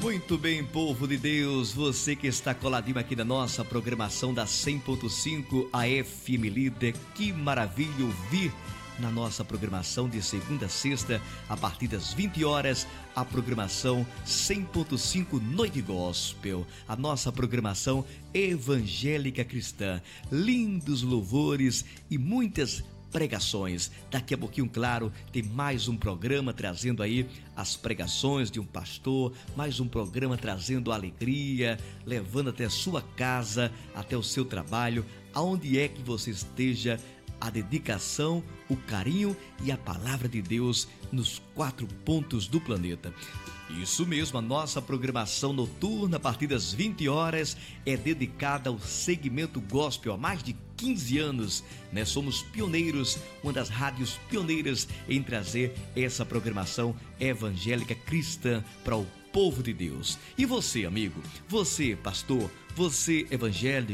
Muito bem, povo de Deus, você que está coladinho aqui na nossa programação da 100.5 AFM Líder, que maravilha ouvir na nossa programação de segunda a sexta, a partir das 20 horas, a programação 100.5 Noite Gospel, a nossa programação evangélica cristã, lindos louvores e muitas pregações. Daqui a pouquinho, claro, tem mais um programa trazendo aí as pregações de um pastor, mais um programa trazendo alegria, levando até a sua casa, até o seu trabalho, aonde é que você esteja, a dedicação, o carinho e a palavra de Deus nos 4 pontos do planeta. Isso mesmo, a nossa programação noturna a partir das 20 horas é dedicada ao segmento gospel há mais de 15 anos, né? Somos pioneiros, uma das rádios pioneiras em trazer essa programação evangélica cristã para o povo de Deus. E você, amigo, você, pastor, você, evangélico,